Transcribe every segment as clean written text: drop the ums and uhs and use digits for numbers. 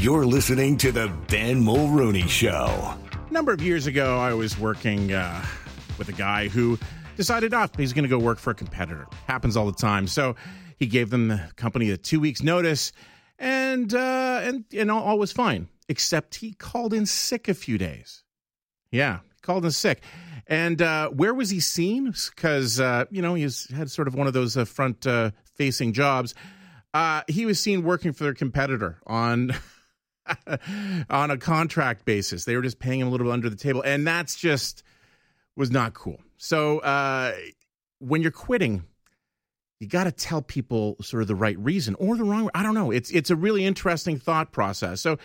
You're listening to the Ben Mulroney Show. A number of years ago, I was working with a guy who decided he's going to go work for a competitor. Happens all the time. So he gave them the company a 2 weeks notice, and all was fine. Except he called in sick a few days. Yeah, he called in sick. And where was he seen? Because, he had sort of one of those front-facing jobs. He was seen working for their competitor on a contract basis. They were just paying him a little bit under the table. And that's just was not cool. So when you're quitting, you got to tell people sort of the right reason or the wrong. I don't know. It's a really interesting thought process. So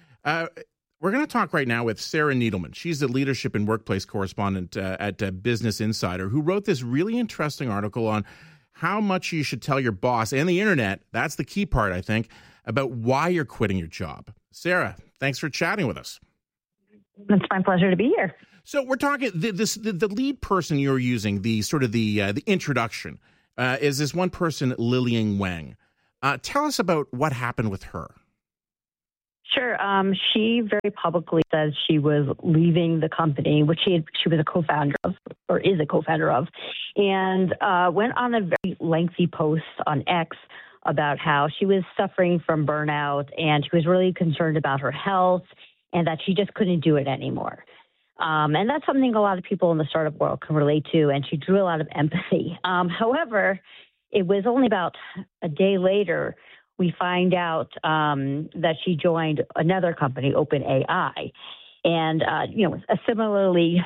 we're going to talk right now with Sarah Needleman. She's the leadership and workplace correspondent at Business Insider, who wrote this really interesting article on how much you should tell your boss and the internet. That's the key part, I think, about why you're quitting your job. Sarah, thanks for chatting with us. It's my pleasure to be here. So we're talking the lead person you're using, the introduction, is this one person, Lilian Wang. Tell us about what happened with her. Sure. She very publicly says she was leaving the company, which she was a co-founder of, or is a co-founder of, and went on a very lengthy post on X about how she was suffering from burnout and she was really concerned about her health and that she just couldn't do it anymore. And that's something a lot of people in the startup world can relate to, and she drew a lot of empathy. However, it was only about a day later we find out that she joined another company, OpenAI, and a similarly,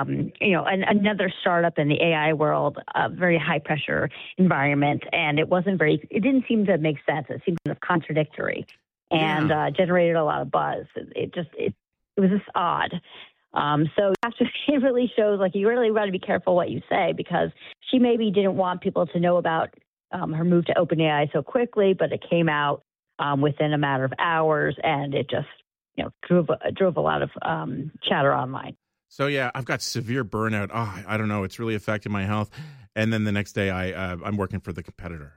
another startup in the AI world, a very high pressure environment, and it didn't seem to make sense. It seemed kind of contradictory, and generated a lot of buzz. It was just odd. So after it really shows, like, you really got to be careful what you say, because she maybe didn't want people to know about her move to OpenAI so quickly, but it came out within a matter of hours, and it just drove a lot of chatter online. So yeah, I've got severe burnout. I don't know, it's really affected my health. And then the next day, I'm working for the competitor.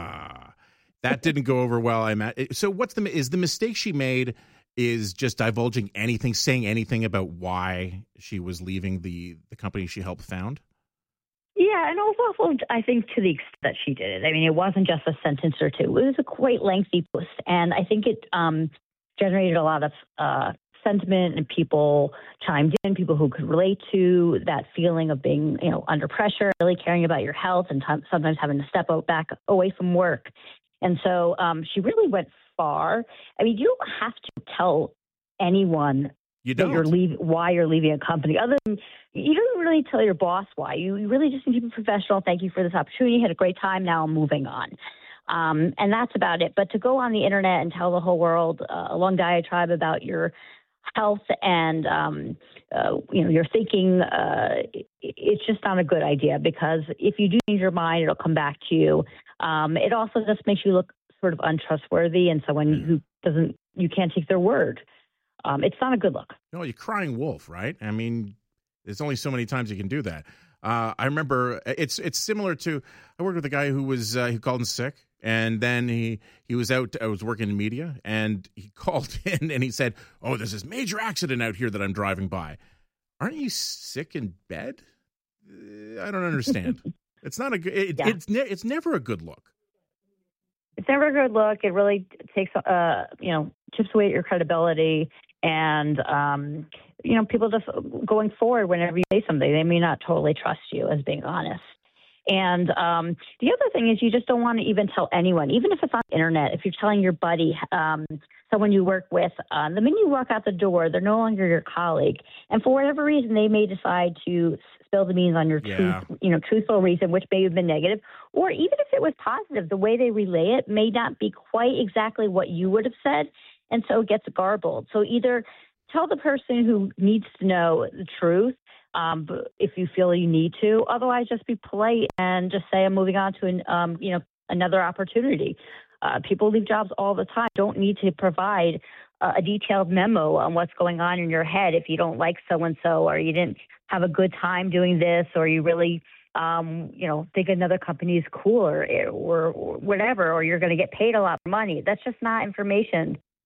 That didn't go over well. So is the mistake she made is just divulging anything, saying anything about why she was leaving the company she helped found? Yeah, and also, I think, to the extent that she did it. I mean, it wasn't just a sentence or two. It was a quite lengthy post, and I think it generated a lot of sentiment, and people chimed in, people who could relate to that feeling of being, under pressure, really caring about your health, and sometimes having to step back away from work. And so she really went far. I mean, you don't have to tell anyone why you're leaving a company. Other than, you don't really tell your boss why. You really just need to be professional. Thank you for this opportunity. Had a great time. Now I'm moving on. And that's about it. But to go on the internet and tell the whole world a long diatribe about your health and your thinking, it's just not a good idea, because if you do change your mind, it'll come back to you. It also just makes you look sort of untrustworthy and someone you can't take their word. It's not a good look. No, you're crying wolf, right? I mean, there's only so many times you can do that. I remember it's similar to, I worked with a guy who was he called in sick, and then he was out. I was working in media, and he called in and he said, "Oh, there's this major accident out here that I'm driving by." Aren't you sick in bed? I don't understand. It's not a good. It's never a good look. It's never a good look. It really takes chips away at your credibility, and people just going forward, whenever you say something, they may not totally trust you as being honest. And the other thing is, you just don't want to even tell anyone, even if it's on the internet. If you're telling your buddy, someone you work with, the minute you walk out the door, they're no longer your colleague, and for whatever reason, they may decide to spill the beans on your truthful reason, which may have been negative, or even if it was positive, the way they relay it may not be quite exactly what you would have said, and so it gets garbled. So either tell the person who needs to know the truth, if you feel you need to. Otherwise, just be polite and just say, I'm moving on to another opportunity. People leave jobs all the time. Don't need to provide a detailed memo on what's going on in your head if you don't like so-and-so, or you didn't have a good time doing this, or you really think another company is cooler, or whatever, or you're going to get paid a lot of money. That's just not information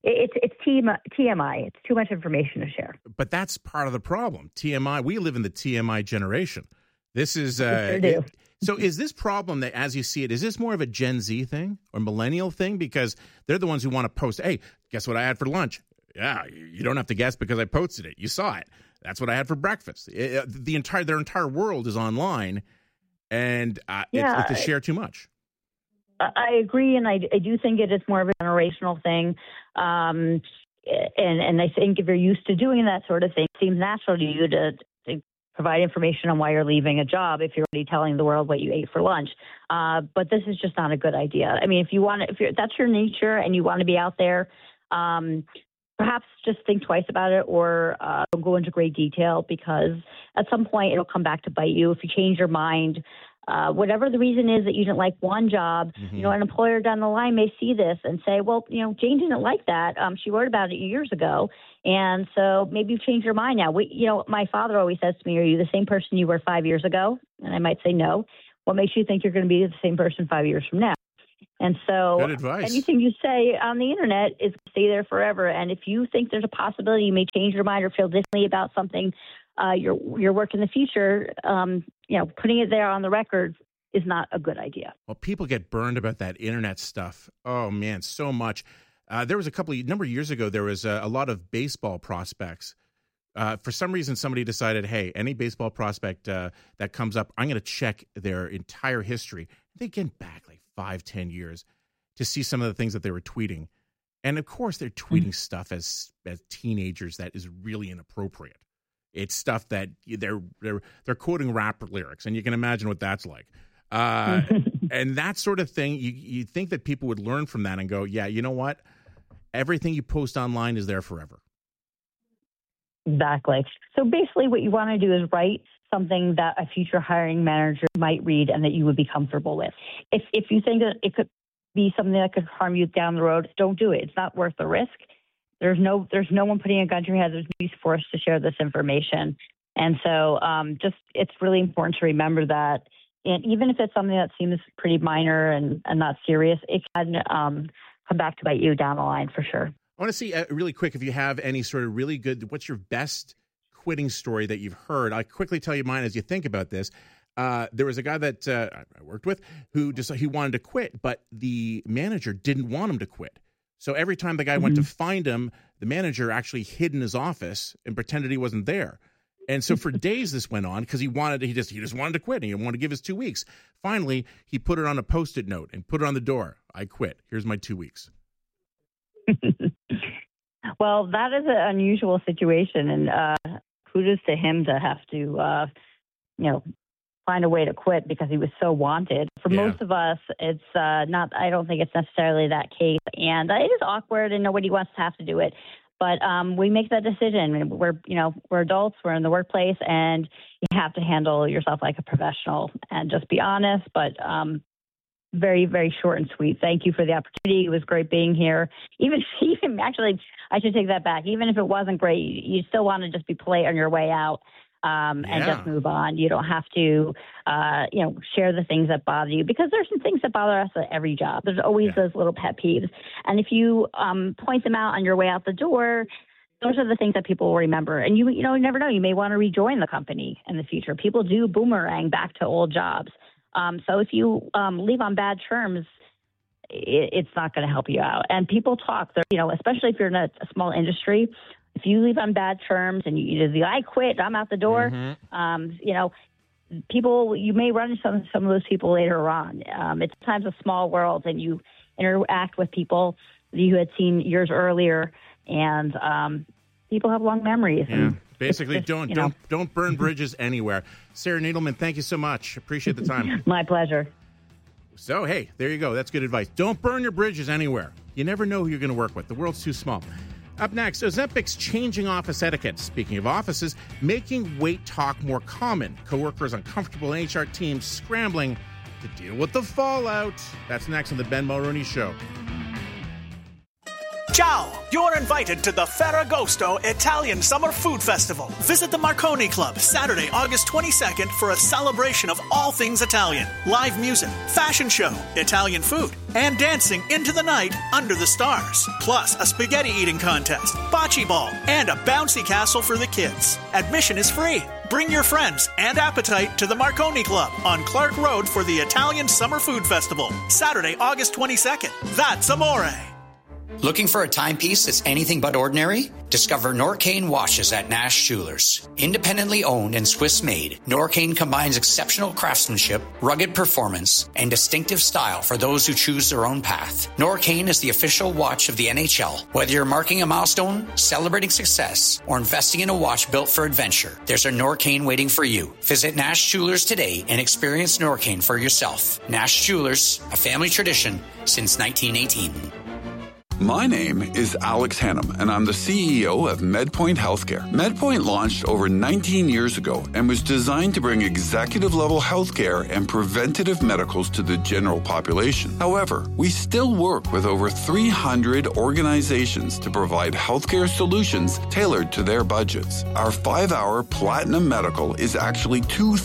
It's TMI. It's too much information to share. But that's part of the problem. TMI. We live in the TMI generation. This is sure do. So is this problem that, as you see it, is this more of a Gen Z thing or millennial thing? Because they're the ones who want to post, hey, guess what I had for lunch? Yeah, you don't have to guess because I posted it. You saw it. That's what I had for their entire world is online, and it's to share too much. I agree, and I do think it is more of a generational thing. And I think if you're used to doing that sort of thing, it seems natural to you to provide information on why you're leaving a job if you're already telling the world what you ate for lunch. But this is just not a good idea. I mean, if that's your nature and you want to be out there, perhaps just think twice about it, or don't go into great detail, because at some point it'll come back to bite you if you change your mind. Whatever the reason is that you didn't like one job, an employer down the line may see this and say, well, Jane didn't like that. She wrote about it years ago. And so maybe you've changed your mind now. My father always says to me, are you the same person you were 5 years ago? And I might say no. What makes you think you're going to be the same person 5 years from now? And so good advice. Anything you say on the internet is going to stay there forever. And if you think there's a possibility you may change your mind or feel differently about something, your work in the future, putting it there on the record is not a good idea. Well, people get burned about that internet stuff. Oh, man, so much. There was a number of years ago, there was a lot of baseball prospects. For some reason, somebody decided, hey, any baseball prospect that comes up, I'm going to check their entire history. They get back like 5-10 years to see some of the things that they were tweeting. And, of course, they're tweeting stuff as teenagers that is really inappropriate. It's stuff that they're quoting rap lyrics, and you can imagine what that's like. And that sort of thing, you think that people would learn from that and go, yeah, you know what? Everything you post online is there forever. Exactly. So basically what you want to do is write something that a future hiring manager might read and that you would be comfortable with. If you think that it could be something that could harm you down the road, don't do it. It's not worth the risk. There's no one putting a gun to your head. There's no use for us to share this information. And so it's really important to remember that. And even if it's something that seems pretty minor and not serious, it can come back to bite you down the line for sure. I want to see really quick if you have any sort of really good, what's your best quitting story that you've heard? I'll quickly tell you mine as you think about this. There was a guy that I worked with who decided he wanted to quit, but the manager didn't want him to quit. So every time the guy went to find him, the manager actually hid in his office and pretended he wasn't there. And so for days this went on because he just wanted to quit and he wanted to give his 2 weeks. Finally, he put it on a Post-it note and put it on the door. I quit. Here's my 2 weeks. Well, that is an unusual situation, and kudos to him to have to, find a way to quit because he was so wanted. For most of us, it's not. I don't think it's necessarily that case, and it is awkward, and nobody wants to have to do it. But we make that decision. We're adults. We're in the workplace, and you have to handle yourself like a professional and just be honest. But very, very short and sweet. Thank you for the opportunity. It was great being here. Even actually, I should take that back. Even if it wasn't great, you still want to just be polite on your way out and just move on. You don't have to, share the things that bother you, because there's some things that bother us at every job. There's always those little pet peeves. And if you point them out on your way out the door, those are the things that people will remember. And you never know. You may want to rejoin the company in the future. People do boomerang back to old jobs. So if you leave on bad terms, it's not going to help you out. And people talk, especially if you're in a small industry. If you leave on bad terms and I quit, I'm out the door. People, you may run into some of those people later on. It's sometimes a small world, and you interact with people that you had seen years earlier, and people have long memories. Yeah. And basically, don't burn bridges anywhere. Sarah Needleman, thank you so much. Appreciate the time. My pleasure. So, hey, there you go. That's good advice. Don't burn your bridges anywhere. You never know who you're going to work with. The world's too small. Up next, Ozempic's changing office etiquette. Speaking of offices, making wait talk more common. Coworkers uncomfortable and HR teams scrambling to deal with the fallout. That's next on the Ben Mulroney Show. Ciao! You're invited to the Ferragosto Italian Summer Food Festival. Visit the Marconi Club Saturday, August 22nd for a celebration of all things Italian. Live music, fashion show, Italian food, and dancing into the night under the stars. Plus a spaghetti eating contest, bocce ball, and a bouncy castle for the kids. Admission is free. Bring your friends and appetite to the Marconi Club on Clark Road for the Italian Summer Food Festival. Saturday, August 22nd. That's amore. Looking for a timepiece that's anything but ordinary? Discover Norcane watches at Nash Jewelers. Independently owned and Swiss-made, Norcane combines exceptional craftsmanship, rugged performance, and distinctive style for those who choose their own path. Norcane is the official watch of the NHL. Whether you're marking a milestone, celebrating success, or investing in a watch built for adventure, there's a Norcane waiting for you. Visit Nash Jewelers today and experience Norcane for yourself. Nash Jewelers, a family tradition since 1918. My name is Alex Hannum, and I'm the CEO of MedPoint Healthcare. MedPoint launched over 19 years ago and was designed to bring executive-level healthcare and preventative medicals to the general population. However, we still work with over 300 organizations to provide healthcare solutions tailored to their budgets. Our 5-hour Platinum Medical is actually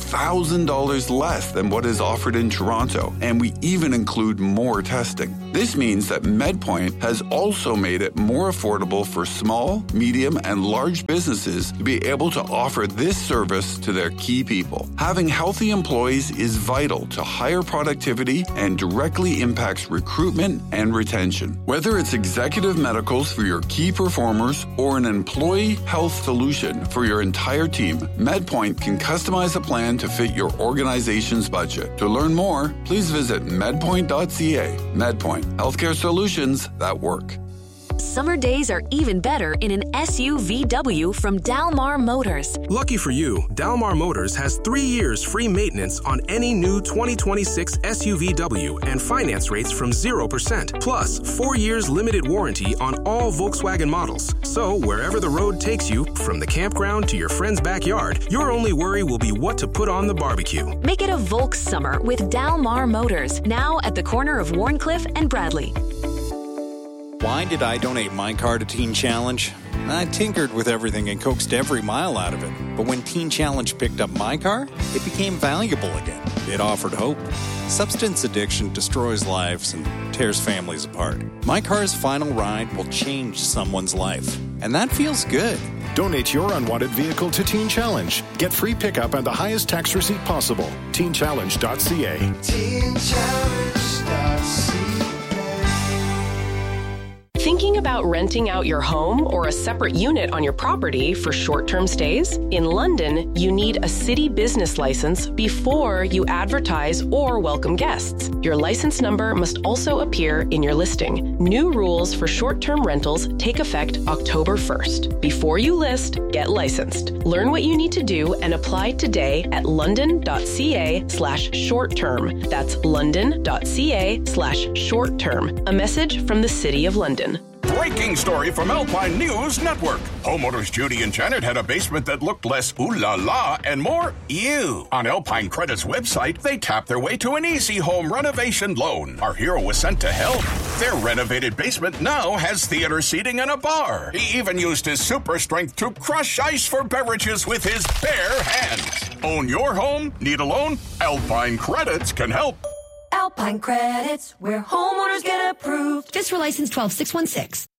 $2,000 less than what is offered in Toronto, and we even include more testing. This means that MedPoint has also made it more affordable for small, medium, and large businesses to be able to offer this service to their key people. Having healthy employees is vital to higher productivity and directly impacts recruitment and retention. Whether it's executive medicals for your key performers or an employee health solution for your entire team, MedPoint can customize a plan to fit your organization's budget. To learn more, please visit medpoint.ca. MedPoint, healthcare solutions that work. Summer days are even better in an SUVW from Dalmar Motors. Lucky for you, Dalmar Motors has 3 years free maintenance on any new 2026 SUVW and finance rates from 0%. Plus, 4 years limited warranty on all Volkswagen models. So wherever the road takes you, from the campground to your friend's backyard, your only worry will be what to put on the barbecue. Make it a Volks summer with Dalmar Motors, now at the corner of Warncliffe and Bradley. Why did I donate my car to Teen Challenge? I tinkered with everything and coaxed every mile out of it. But when Teen Challenge picked up my car, it became valuable again. It offered hope. Substance addiction destroys lives and tears families apart. My car's final ride will change someone's life. And that feels good. Donate your unwanted vehicle to Teen Challenge. Get free pickup and the highest tax receipt possible. TeenChallenge.ca. TeenChallenge.ca. Thinking about renting out your home or a separate unit on your property for short-term stays? In London, you need a city business license before you advertise or welcome guests. Your license number must also appear in your listing. New rules for short-term rentals take effect October 1st. Before you list, get licensed. Learn what you need to do and apply today at london.ca/short-term. That's london.ca/short-term. A message from the City of London. Breaking story from Alpine News Network. Homeowners Judy and Janet had a basement that looked less ooh la la and more ew. On Alpine Credit's website, they tapped their way to an easy home renovation loan. Our hero was sent to help. Their renovated basement now has theater seating and a bar. He even used his super strength to crush ice for beverages with his bare hands. Own your home? Need a loan? Alpine Credits can help. Alpine Credits, where homeowners get approved. Just for license 12616.